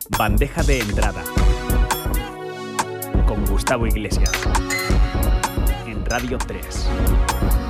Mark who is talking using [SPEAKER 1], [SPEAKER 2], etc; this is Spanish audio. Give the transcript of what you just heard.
[SPEAKER 1] Bandeja de entrada con Gustavo Iglesias en Radio 3.